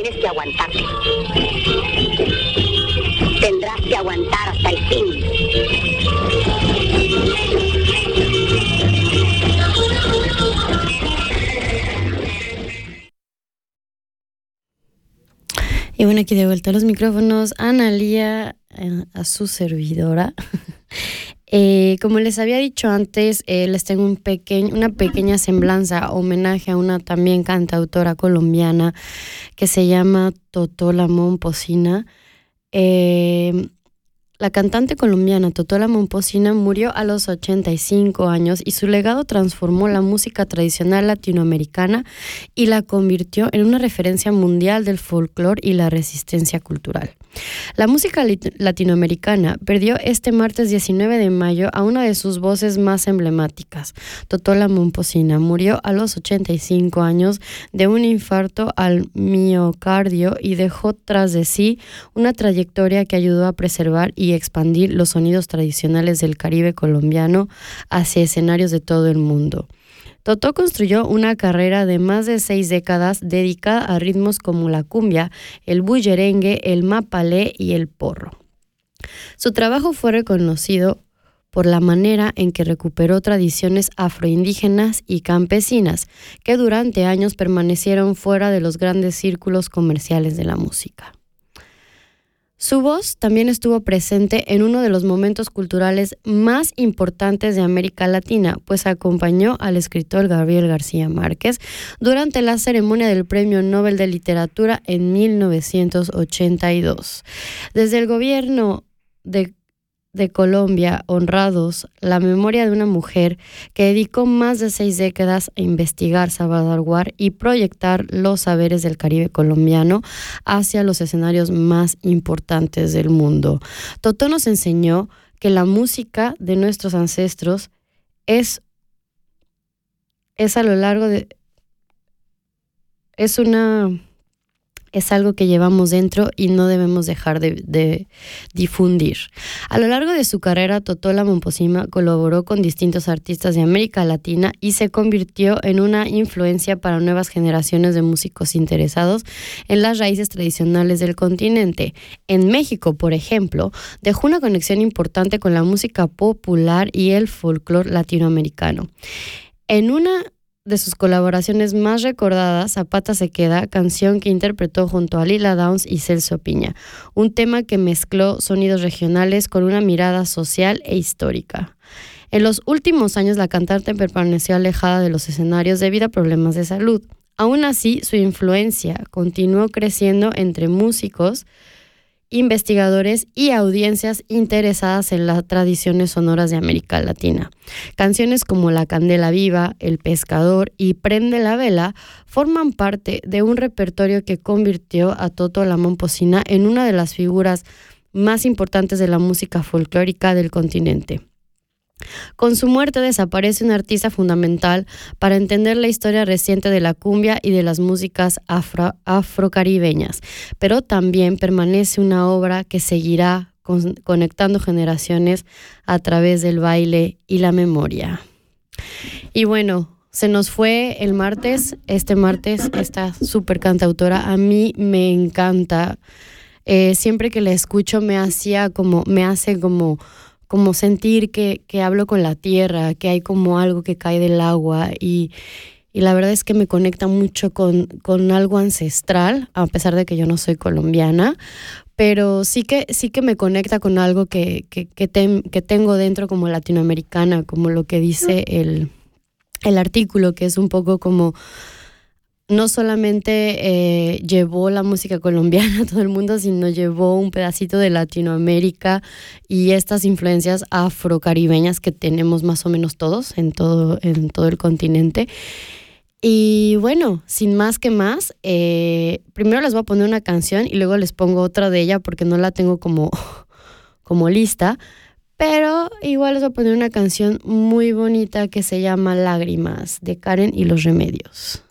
tienes que aguantarte. Tendrás que aguantar hasta el fin. Y bueno, aquí de vuelta a los micrófonos, Analía, a su servidora. Como les había dicho antes, les tengo una pequeña semblanza, homenaje a una también cantautora colombiana que se llama Totola Momposina. La cantante colombiana Totola Momposina murió a los 85 años y su legado transformó la música tradicional latinoamericana y la convirtió en una referencia mundial del folclore y la resistencia cultural. La música latinoamericana perdió este martes 19 de mayo a una de sus voces más emblemáticas. Totola Momposina murió a los 85 años de un infarto al miocardio y dejó tras de sí una trayectoria que ayudó a preservar y expandir los sonidos tradicionales del Caribe colombiano hacia escenarios de todo el mundo. Totó construyó una carrera de más de 6 décadas dedicada a ritmos como la cumbia, el bullerengue, el mapalé y el porro. Su trabajo fue reconocido por la manera en que recuperó tradiciones afroindígenas y campesinas que durante años permanecieron fuera de los grandes círculos comerciales de la música. Su voz también estuvo presente en uno de los momentos culturales más importantes de América Latina, pues acompañó al escritor Gabriel García Márquez durante la ceremonia del Premio Nobel de Literatura en 1982. Desde el gobierno de Colombia, honrados la memoria de una mujer que dedicó más de 6 décadas a investigar, salvaguardar y proyectar los saberes del Caribe colombiano hacia los escenarios más importantes del mundo. Totó nos enseñó que la música de nuestros ancestros es a lo largo de... Es algo que llevamos dentro y no debemos dejar de difundir. A lo largo de su carrera, Totola Momposina colaboró con distintos artistas de América Latina y se convirtió en una influencia para nuevas generaciones de músicos interesados en las raíces tradicionales del continente. En México, por ejemplo, dejó una conexión importante con la música popular y el folclore latinoamericano. En una de sus colaboraciones más recordadas, Zapata se queda, canción que interpretó junto a Lila Downs y Celso Piña, un tema que mezcló sonidos regionales con una mirada social e histórica. En los últimos años, la cantante permaneció alejada de los escenarios debido a problemas de salud. Aún así, su influencia continuó creciendo entre músicos, investigadores y audiencias interesadas en las tradiciones sonoras de América Latina. Canciones como La Candela Viva, El Pescador y Prende la Vela forman parte de un repertorio que convirtió a Totola Momposina en una de las figuras más importantes de la música folclórica del continente. Con su muerte desaparece un artista fundamental para entender la historia reciente de la cumbia y de las músicas afrocaribeñas, pero también permanece una obra que seguirá conectando generaciones a través del baile y la memoria. Y bueno, se nos fue el martes, esta súper cantautora, a mí me encanta. Siempre que la escucho me hace como sentir que hablo con la tierra, que hay como algo que cae del agua y la verdad es que me conecta mucho con algo ancestral, a pesar de que yo no soy colombiana, pero sí que me conecta con algo que tengo dentro como latinoamericana, como lo que dice el artículo, que es un poco como no solamente llevó la música colombiana a todo el mundo, sino llevó un pedacito de Latinoamérica y estas influencias afrocaribeñas que tenemos más o menos todos en todo el continente. Y bueno, sin más que más, primero les voy a poner una canción y luego les pongo otra de ella porque no la tengo como lista, pero igual les voy a poner una canción muy bonita que se llama Lágrimas, de Karen y los Remedios.